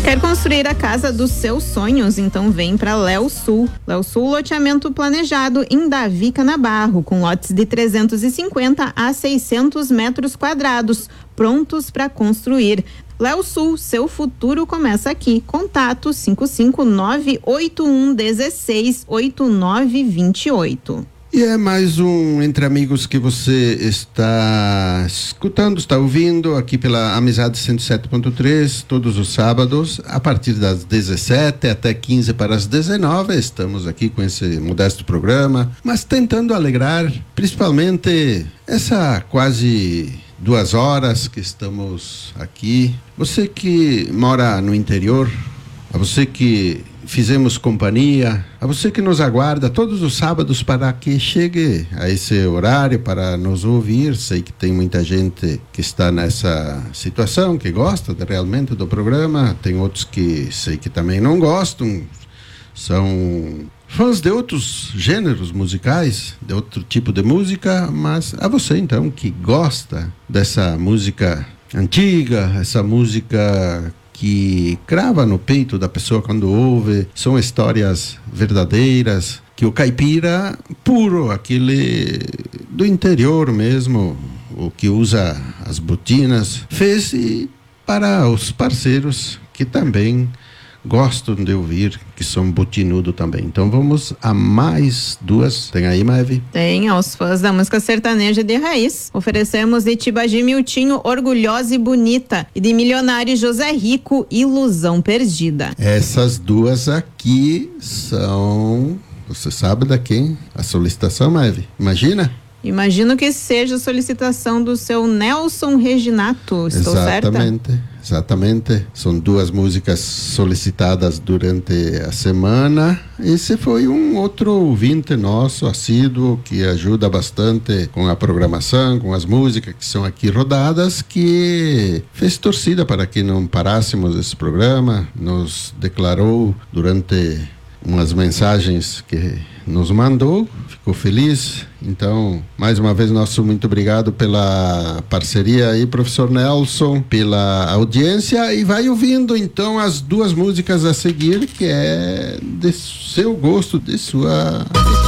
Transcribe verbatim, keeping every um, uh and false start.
Quer construir a casa dos seus sonhos? Então vem para Léo Sul. Léo Sul, loteamento planejado em Davi Canabarro, com lotes de trezentos e cinquenta a seiscentos metros quadrados, prontos para construir. Léo Sul, seu futuro começa aqui. Contato cinco cinco nove oito um um seis oito nove dois oito. E é mais um Entre Amigos que você está escutando, está ouvindo aqui pela Amizade cento e sete ponto três, todos os sábados, a partir das dezessete até quinze para as dezenove. Estamos aqui com esse modesto programa, mas tentando alegrar, principalmente essa quase duas horas que estamos aqui. Você que mora no interior, a você que fizemos companhia, a você que nos aguarda todos os sábados para que chegue a esse horário para nos ouvir. Sei que tem muita gente que está nessa situação, que gosta de, realmente do programa. Tem outros que sei que também não gostam, são fãs de outros gêneros musicais, de outro tipo de música. Mas a você então que gosta dessa música antiga, essa música que crava no peito da pessoa quando ouve, são histórias verdadeiras, que o caipira puro, aquele do interior mesmo, o que usa as botinas, fez, e para os parceiros que também gostam de ouvir, que são botinudo também. Então vamos a mais duas. Tem aí, Maeve? Tem, aos fãs da música sertaneja de raiz. Oferecemos de Tibagi Miltinho, Orgulhosa e Bonita, e de Milionário José Rico, Ilusão Perdida. Essas duas aqui são... Você sabe da quem? A solicitação, Maeve? Imagina? Imagino que seja a solicitação do seu Nelson Reginato, estou certa? Exatamente, exatamente. São duas músicas solicitadas durante a semana. Esse foi um outro ouvinte nosso, assíduo, que ajuda bastante com a programação, com as músicas que são aqui rodadas, que fez torcida para que não parássemos esse programa, nos declarou durante umas mensagens que nos mandou, ficou feliz. Então, mais uma vez, nosso muito obrigado pela parceria aí, professor Nelson, pela audiência. E vai ouvindo então as duas músicas a seguir, que é de seu gosto, de sua